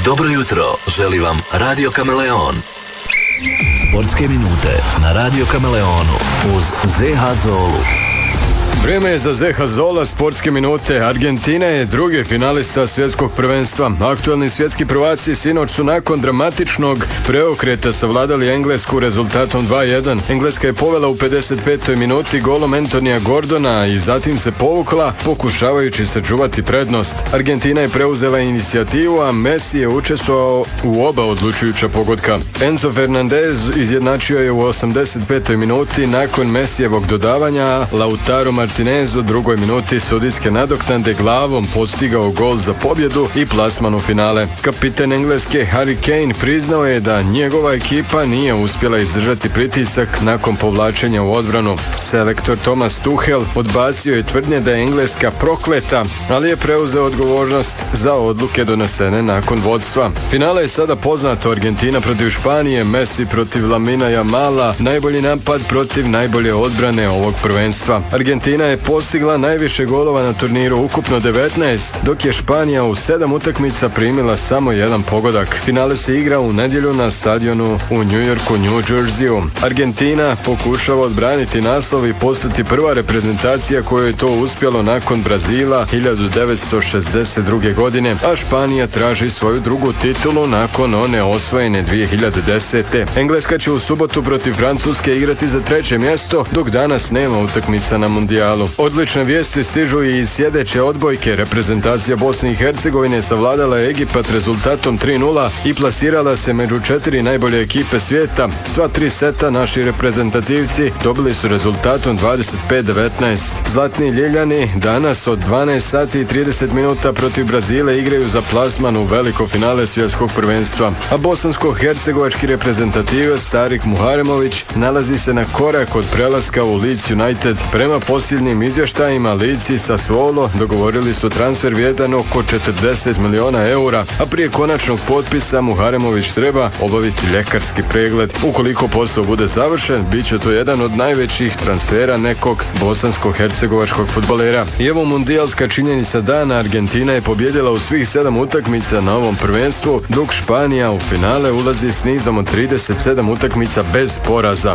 Dobro jutro, želi vam Radio Kameleon. Sportske minute na Radio Kameleonu uz ZH Zolu. Vrijeme je za ZH Zola, sportske minute. Argentina je drugi finalista svjetskog prvenstva. Aktualni svjetski prvaci sinoć su nakon dramatičnog preokreta savladali Englesku rezultatom 2:1. Engleska je povela u 55. minuti golom Antonija Gordona i zatim se povukla pokušavajući sačuvati prednost. Argentina je preuzela inicijativu, a Messi je učestvovao u oba odlučujuća pogotka. Enzo Fernandez izjednačio je u 85. minuti nakon Messijevog dodavanja. Lautaro Martinez u drugoj minuti sudijske nadoknade glavom postigao gol za pobjedu i plasman u finale. Kapitan Engleske Harry Kane priznao je da njegova ekipa nije uspjela izdržati pritisak nakon povlačenja u odbranu. Selektor Thomas Tuchel odbacio je tvrdnje da je Engleska prokleta, ali je preuzeo odgovornost za odluke donesene nakon vodstva. Finale je sada poznato: Argentina protiv Španije, Messi protiv Lamina Jamala, najbolji napad protiv najbolje odbrane ovog prvenstva. Argentina je postigla najviše golova na turniru, ukupno 19, dok je Španija u 7 utakmica primila samo jedan pogodak. Finale se igra u nedjelju na stadionu u New Yorku, New Jerseyu. Argentina pokušava odbraniti naslov i postati prva reprezentacija kojoj je to uspjelo nakon Brazila 1962. godine, a Španija traži svoju drugu titulu nakon one osvojene 2010. Engleska će u subotu protiv Francuske igrati za 3. mjesto, dok danas nema utakmica na mundijalu. Odlične vijesti stižu i iz sljedeće odbojke. Reprezentacija Bosne i Hercegovine savladala je Egipat rezultatom 3:0 i plasirala se među 4 najbolje ekipe svijeta. Sva 3 seta naši reprezentativci dobili su rezultatom 25-19. Zlatni Ljiljani danas od 12 sati i 30 minuta protiv Brazila igraju za plasman u veliko finale svjetskog prvenstva. A bosansko-hercegovački reprezentativac Tarik Muharemović nalazi se na korak od prelaska u Leeds United. Prema posljednjim izvještajima, Leeds i Sassuolo dogovorili su transfer vrijedan oko 40 milijuna eura, a prije konačnog potpisa Muharemović treba obaviti ljekarski pregled. Ukoliko posao bude završen, bit će to jedan od najvećih transfera nekog bosansko-hercegovačkog fudbalera. I evo mundijalska činjenica dana: Argentina je pobjedila u svih 7 utakmica na ovom prvenstvu, dok Španija u finale ulazi s nizom od 37 utakmica bez poraza.